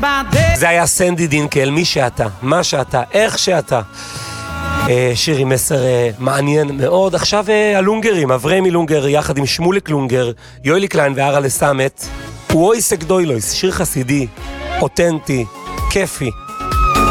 זה היה סנדי דינקל, מי שאתה, מה שאתה, איך שאתה. שיר עם מסר מעניין מאוד. עכשיו הלונגרים, אברמי לונגר יחד עם שמוליק לונגר, יוילי קליין והרה לסמת. הוא אויסק דוילויס, שיר חסידי, אותנטי, כיפי.